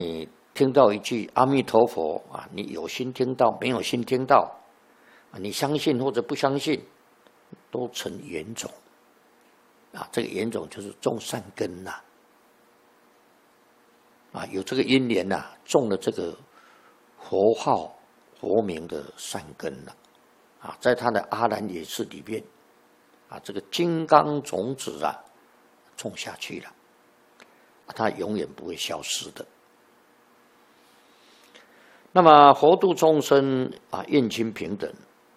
你听到一句阿弥陀佛啊，你有心听到，没有心听到啊，你相信或者不相信，都成缘种啊。这个缘种就是种善根呐啊，有这个因缘呐，种了这个佛号佛名的善根了啊，在他的阿兰耶识里面啊，这个金刚种子啊种下去了，它永远不会消失的。那么佛度众生啊，愿亲平等。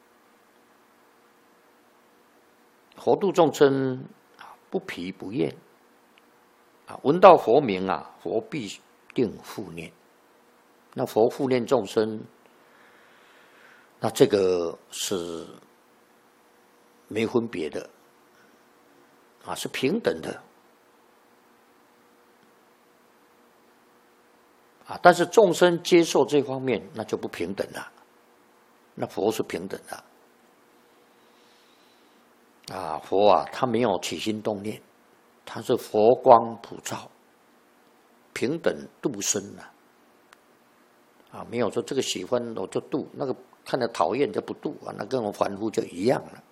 佛度众生啊，不疲不厌啊，闻到佛名啊，佛必定护念。那佛护念众生，那这个是没分别的啊，是平等的啊。但是众生接受这方面，那就不平等了。那佛是平等的啊，佛啊，他没有起心动念，他是佛光普照，平等度生啊，没有说这个喜欢我就度，那个看着讨厌就不度啊，那跟我凡夫就一样了。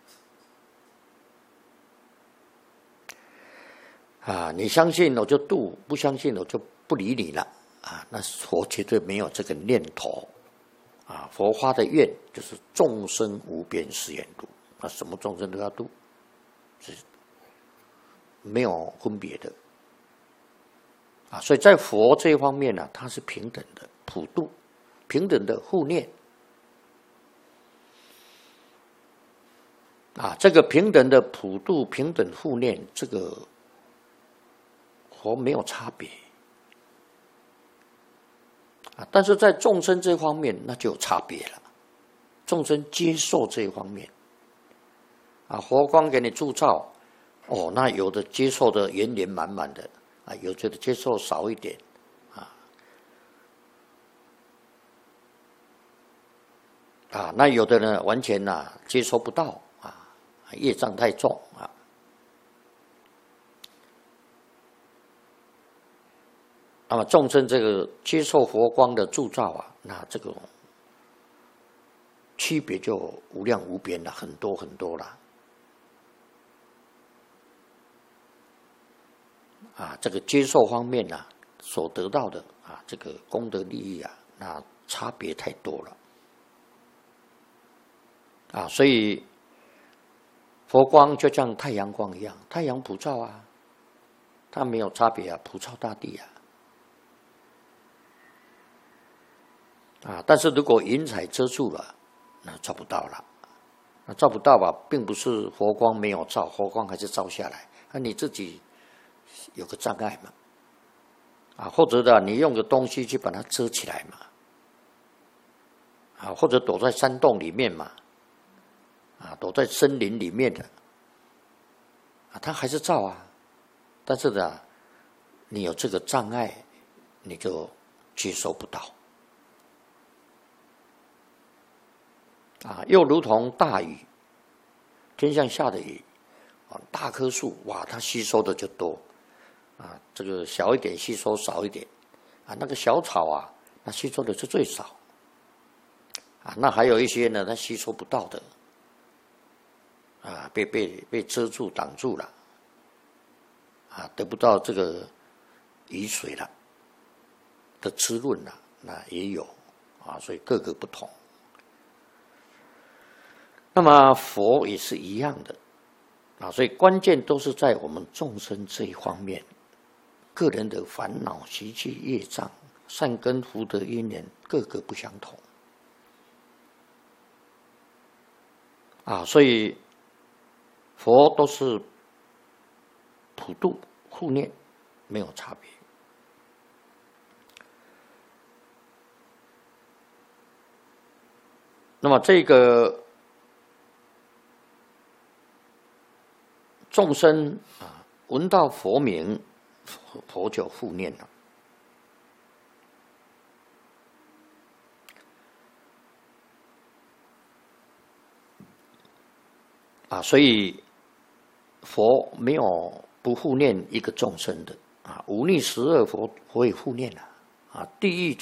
啊，你相信我就度，不相信我就不理你了啊。那佛绝对没有这个念头啊。佛发的愿就是众生无边誓愿度，那什么众生都要度，是没有分别的啊。所以在佛这一方面呢，它是平等的普度，平等的护念啊。这个平等的普度、平等护念，这个佛没有差别啊，但是在众生这方面那就有差别了。众生接受这一方面啊，佛光给你铸造哦，那有的接受的圆圆满满的啊，有的接受少一点啊，那有的呢完全接受不到啊，业障太重啊。那么众生这个接受佛光的铸造啊，那这个区别就无量无边了，很多很多了。啊，这个接受方面所得到的这个功德利益那差别太多了所以佛光就像太阳光一样，太阳普照它没有差别普照大地但是如果云彩遮住了，那照不到了。那照不到并不是佛光没有照，佛光还是照下来，那你自己有个障碍嘛，或者你用个东西去把它遮起来嘛，或者躲在山洞里面嘛，躲在森林里面的，它还是照但是你有这个障碍，你就接受不到又如同大雨，天上下的雨大棵树它吸收的就多这个小一点吸收少一点那个小草它吸收的是最少那还有一些呢，它吸收不到的被遮住挡住了得不到这个雨水了的滋润了，那也有所以各个不同。那么佛也是一样的所以关键都是在我们众生这一方面，个人的烦恼习气业障善根福德因缘各个不相同所以佛都是普度护念，没有差别。那么这个众生闻到佛名，佛就护念了所以佛没有不护念一个众生的忤逆十恶佛也护念地狱